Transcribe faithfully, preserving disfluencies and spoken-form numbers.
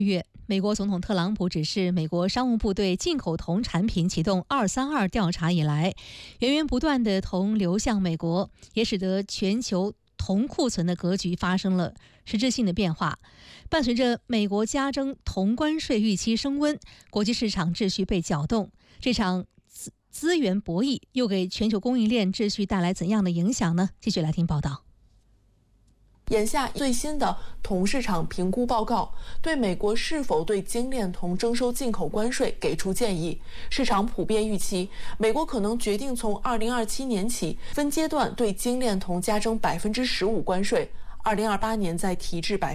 月，美国总统特朗普指示美国商务部对进口铜产品启动二三二调查以来，源源不断的铜流向美国，也使得全球铜库存的格局发生了实质性的变化。伴随着美国加征铜关税预期升温，国际市场秩序被搅动，这场资资源博弈又给全球供应链秩序带来怎样的影响呢？继续来听报道。 眼下最新的铜市场评估报告对美国是否对精炼铜征收进口关税给出建议。市场普遍预期，美国可能决定从二零二七年起分阶段对精炼铜加征百分之十五关税，二零二八年再提至百。